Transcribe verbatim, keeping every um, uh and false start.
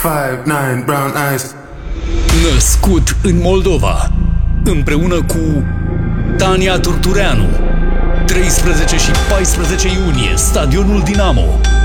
five nine brown eyes. Născut în Moldova, împreună cu Tania Turtureanu, treisprezece și paisprezece iunie, Stadionul Dinamo.